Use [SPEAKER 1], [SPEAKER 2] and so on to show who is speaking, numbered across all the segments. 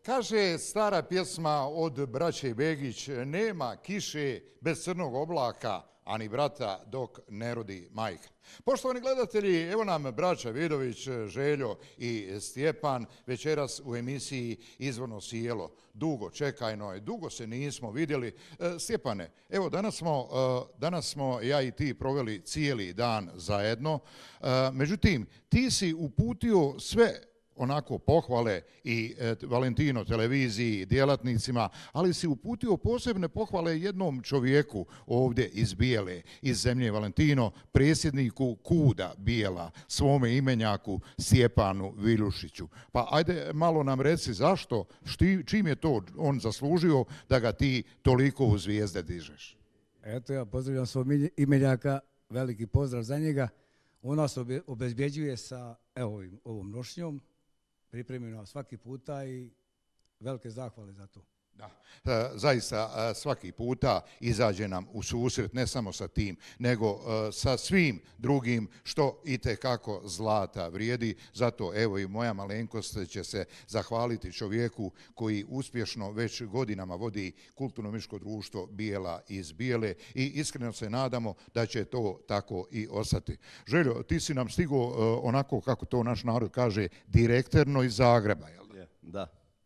[SPEAKER 1] Kaže stara pjesma od braće Begić, nema kiše bez crnog oblaka, ani brata dok ne rodi majka. Poštovani gledatelji, evo nam braća Vidović, Željo i Stjepan večeras u emisiji Izvorno sjelo. Dugo čekajno je, dugo se nismo vidjeli. Stjepane, evo danas smo ja i ti proveli cijeli dan zajedno. Međutim, ti si uputio sve onako pohvale i Valentino televiziji, djelatnicima, ali si uputio posebne pohvale jednom čovjeku ovdje iz Bijele, iz zemlje Valentino, predsjedniku KUD-a Bijela, svome imenjaku Stjepanu Viljušiću. Pa ajde malo nam reci zašto, čim je to on zaslužio da ga ti toliko u zvijezde dižeš?
[SPEAKER 2] Eto, ja pozdravljam svog imenjaka, veliki pozdrav za njega. On nas obezbjeđuje sa ovom nošnjom, pripremljeno svaki puta i velike zahvale za to.
[SPEAKER 1] Da, zaista svaki puta izađe nam u susret, ne samo sa tim, nego sa svim drugim što itekako zlata vrijedi. Zato evo i moja malenkost će se zahvaliti čovjeku koji uspješno već godinama vodi kulturno-umjetničko društvo Bijela iz Bijele i iskreno se nadamo da će to tako i ostati. Željo, ti si nam stigao onako kako to naš narod kaže direktorno iz Zagreba, jel da?
[SPEAKER 3] Da.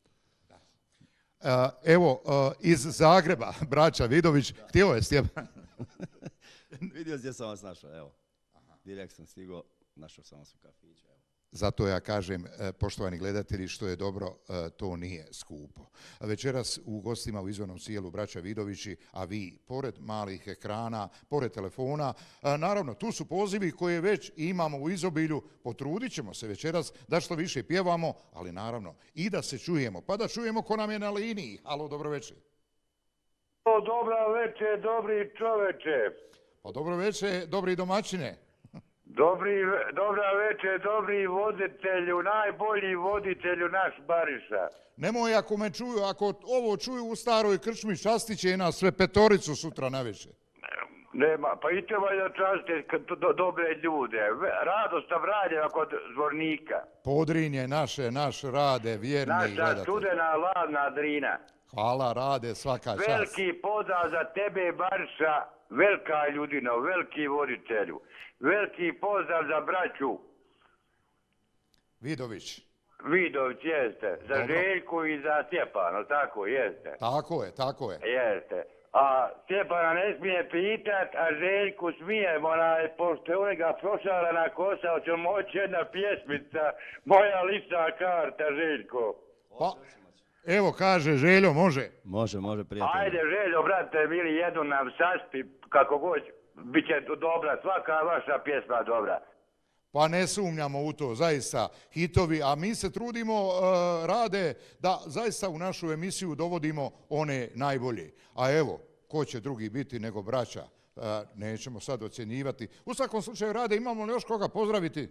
[SPEAKER 1] Evo, iz Zagreba, braća Vidović, htio je Stjepan.
[SPEAKER 3] Vidio gdje sam vas našao, evo. Direkt sam stigao, našao sam vas u kafiću, evo.
[SPEAKER 1] Zato ja kažem, poštovani gledatelji, što je dobro, to nije skupo. Večeras u gostima u Izvornom sjelu braća Vidovići, a vi, pored malih ekrana, pored telefona, naravno, tu su pozivi koje već imamo u izobilju, potrudit ćemo se večeras da što više pjevamo, ali naravno i da se čujemo, pa da čujemo ko nam je na liniji. Halo, dobro večer.
[SPEAKER 4] Dobra večer, dobri čoveče.
[SPEAKER 1] Pa dobro večer, dobri domaćine.
[SPEAKER 4] Dobra večer, dobri voditelju, najbolji voditelju naš Bariša.
[SPEAKER 1] Nemoj ako me čuju, ako ovo čuju u staroj krčmi, častit će i nas sve petoricu sutra navečer.
[SPEAKER 4] Nema, pa i treba da častite dobre ljude. Radosta Vraljeva kod Zvornika.
[SPEAKER 1] Podrinje naš Rade, vjerni gledatelj.
[SPEAKER 4] Naša studena ladna Drina.
[SPEAKER 1] Hvala Rade, svaka čast.
[SPEAKER 4] Veliki pozdrav za tebe Bariša, velika ljudina, veliki voditelju. Veliki pozdrav za braću
[SPEAKER 1] Vidović.
[SPEAKER 4] Vidović, jeste. Za Željku i za Stjepana, tako jeste.
[SPEAKER 1] Tako je.
[SPEAKER 4] Jeste. A Stjepana ne smije pitat, a Željku smije, pošto je onega prošarana kosa, će moći jedna pjesmica, moja lična karta, Željko.
[SPEAKER 1] Pa, evo kaže Željo, može?
[SPEAKER 3] Može, prijatelj.
[SPEAKER 4] Ajde, Željo, brate, mili, jednu nam saspi, kako god, bit će dobra, svaka vaša pjesma dobra.
[SPEAKER 1] Pa ne sumnjamo u to, zaista, hitovi, a mi se trudimo, Rade, da zaista u našu emisiju dovodimo one najbolje. A evo, ko će drugi biti nego braća, nećemo sad ocjenjivati. U svakom slučaju, Rade, imamo li još koga pozdraviti?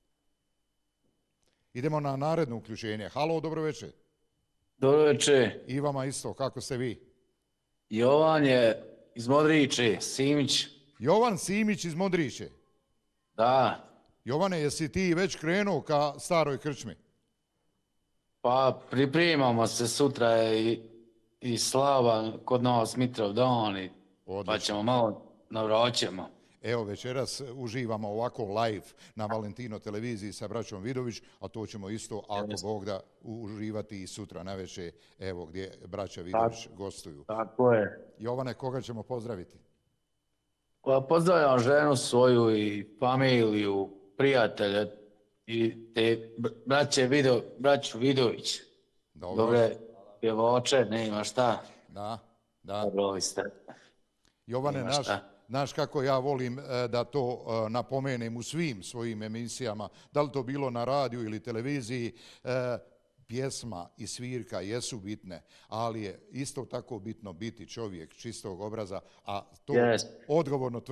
[SPEAKER 1] Idemo na naredno uključenje. Halo, dobro večer.
[SPEAKER 5] Dobro večer.
[SPEAKER 1] I vama isto, kako ste vi?
[SPEAKER 5] Jovan je iz Modriće, Simić.
[SPEAKER 1] Jovan Simić iz Modriće.
[SPEAKER 5] Da.
[SPEAKER 1] Jovane, jesi ti već krenuo ka staroj krčmi?
[SPEAKER 5] Pa pripremamo se, sutra je i slava kod nas Mitrov dan, pa ćemo malo navraćamo.
[SPEAKER 1] Evo, večeras uživamo ovako live na Valentino televiziji sa braćom Vidović, a to ćemo isto, ako Bog da, uživati i sutra navečer, evo gdje braća Vidović gostuju.
[SPEAKER 5] Tako je.
[SPEAKER 1] Jovane, koga ćemo pozdraviti?
[SPEAKER 5] Pa pozdravljam ženu svoju i familiju, prijatelje i te braću Vidović. Dobre pjevače, nema šta.
[SPEAKER 1] Da.
[SPEAKER 5] Dobro ste.
[SPEAKER 1] Jovane, znaš kako ja volim da to napomenem u svim svojim emisijama, da li to bilo na radiju ili televiziji, pjesma i svirka jesu bitne, ali je isto tako bitno biti čovjek čistog obraza, a to odgovorno